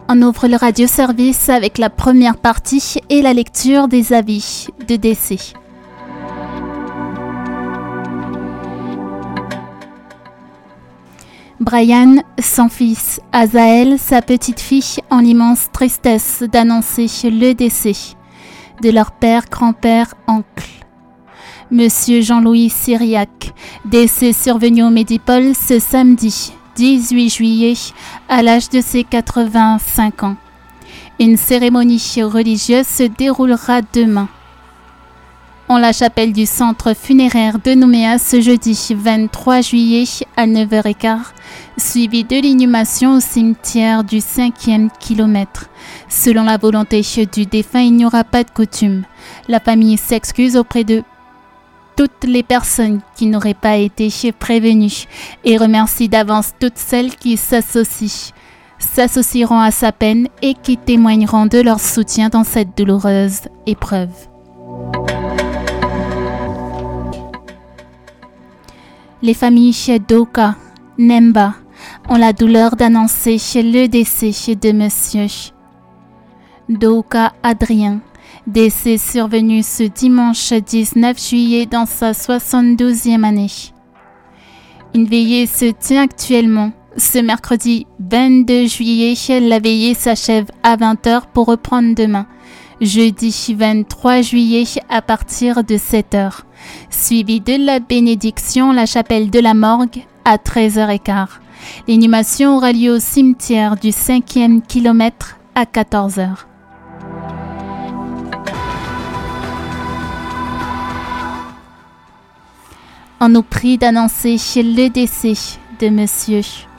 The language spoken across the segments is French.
On ouvre le radio-service avec la première partie et la lecture des avis de décès. Brian, son fils, Azaël, sa petite-fille, ont l'immense tristesse d'annoncer le décès de leur père, grand-père, oncle. Monsieur Jean-Louis Syriac, décès survenu au Médipôle ce samedi 18 juillet à l'âge de ses 85 ans. Une cérémonie religieuse se déroulera demain en la chapelle du centre funéraire de Nouméa ce jeudi 23 juillet à 9h15, suivi de l'inhumation au cimetière du 5e kilomètre. Selon la volonté du défunt, il n'y aura pas de coutume. La famille s'excuse auprès de toutes les personnes qui n'auraient pas été prévenues et remercie d'avance toutes celles qui s'associeront à sa peine et qui témoigneront de leur soutien dans cette douloureuse épreuve. Les familles Doka, Nemba ont la douleur d'annoncer le décès de Monsieur Doka Adrien, décès survenu ce dimanche 19 juillet dans sa 72e année. Une veillée se tient actuellement. Ce mercredi 22 juillet, la veillée s'achève à 20h pour reprendre demain, jeudi 23 juillet à partir de 7h, suivi de la bénédiction la chapelle de la morgue à 13h15. L'inhumation aura lieu au cimetière du 5e kilomètre à 14h. On nous prie d'annoncer le décès de Monsieur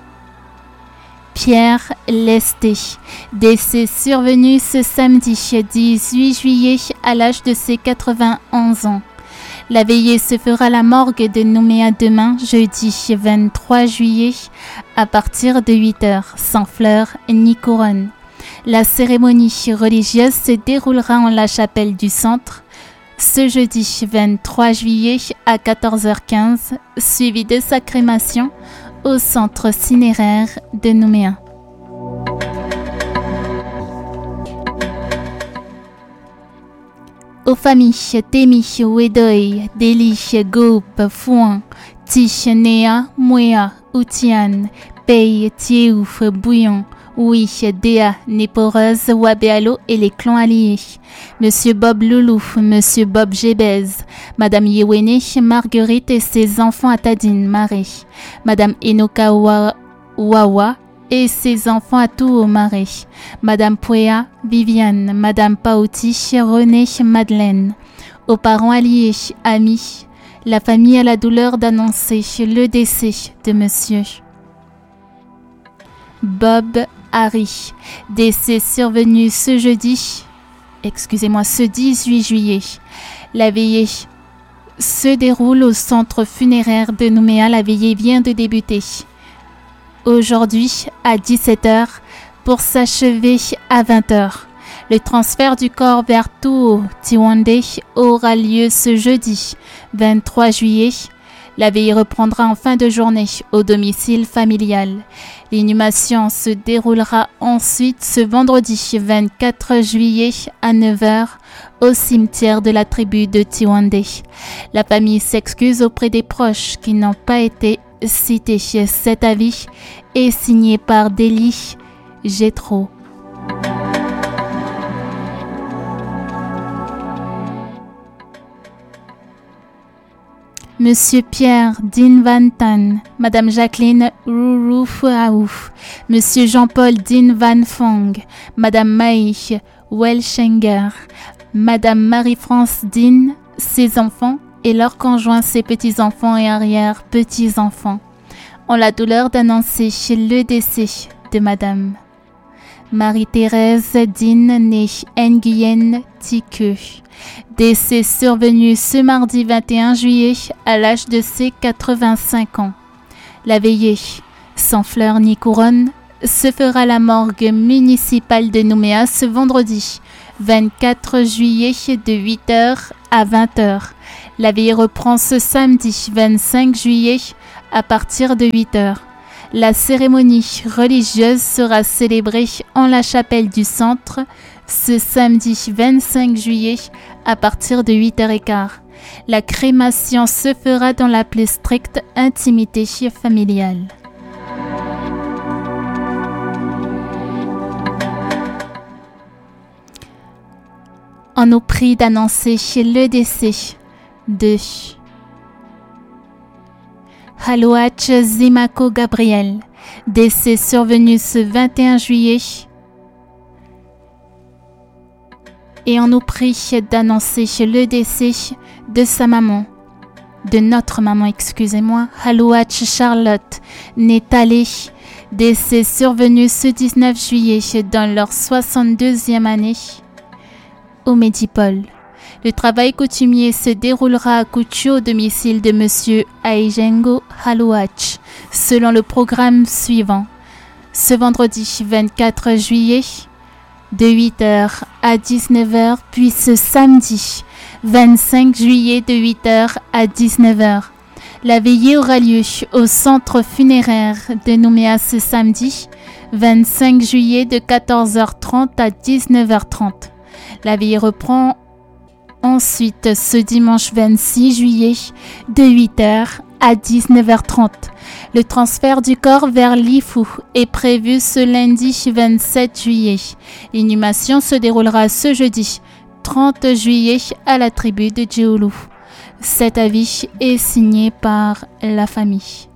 Pierre Lesté, décès survenu ce samedi 18 juillet à l'âge de ses 91 ans. La veillée se fera à la morgue de Nouméa demain, jeudi 23 juillet, à partir de 8h, sans fleurs ni couronne. La cérémonie religieuse se déroulera en la chapelle du centre, ce jeudi 23 juillet à 14h15, suivi de sa crémation au centre cinéraire de Nouméa. Aux familles Temi, Wedoy, Deli, Goup, Fouan, Tiche, Néa, Mouéa, Outian, Pei, Tieouf, Bouillon, Oui, Déa, Néporeuse, Wabéalo et les clans alliés. Monsieur Bob Loulou, Monsieur Bob Gébez, Madame Yewene, Marguerite et ses enfants à Tadine, Marie. Madame Enoka Wawa et ses enfants à tout au Marais. Madame Pouéa, Viviane, Madame Paoti, René, Madeleine. Aux parents alliés, amis, la famille a la douleur d'annoncer le décès de Monsieur Bob Harry, décès survenu ce 18 juillet. La veillée se déroule au centre funéraire de Nouméa. La veillée vient de débuter aujourd'hui à 17h pour s'achever à 20h. Le transfert du corps vers Tuo Tiwande aura lieu ce jeudi 23 juillet. La veillée reprendra en fin de journée au domicile familial. L'inhumation se déroulera ensuite ce vendredi 24 juillet à 9h au cimetière de la tribu de Tiwande. La famille s'excuse auprès des proches qui n'ont pas été cités. Cet avis est signé par Deli Gétro. Monsieur Pierre Din Van Tan, Madame Jacqueline Ruru Fuaouf, Monsieur Jean-Paul Din Van Fong, Madame Maï Welschenger, Madame Marie-France Din, ses enfants et leurs conjoints, ses petits-enfants et arrière-petits-enfants ont la douleur d'annoncer le décès de Madame Marie-Thérèse Din née Nguyen Tiku, décès survenu ce mardi 21 juillet à l'âge de ses 85 ans. La veillée, sans fleurs ni couronne, se fera à la morgue municipale de Nouméa ce vendredi 24 juillet de 8h à 20h. La veillée reprend ce samedi 25 juillet à partir de 8h. La cérémonie religieuse sera célébrée en la chapelle du centre ce samedi 25 juillet à partir de 8h15. La crémation se fera dans la plus stricte intimité familiale. On nous prie d'annoncer le décès de Halouach Zimako Gabriel, décès survenu ce 21 juillet. Et on nous prie d'annoncer le décès de sa maman, de notre maman, Halouach Charlotte Nétalé, décès survenu ce 19 juillet dans leur 62e année au Médipôle. Le travail coutumier se déroulera à Kouchou au domicile de M. Aijengo Halouach, selon le programme suivant. Ce vendredi 24 juillet, de 8h à 19h, puis ce samedi 25 juillet de 8h à 19h. La veillée aura lieu au centre funéraire de Nouméa ce samedi 25 juillet de 14h30 à 19h30. La veillée reprend ensuite ce dimanche 26 juillet de 8h à 19h30. Le transfert du corps vers l'Ifou est prévu ce lundi 27 juillet. L'inhumation se déroulera ce jeudi 30 juillet à la tribu de Djéoulou. Cet avis est signé par la famille.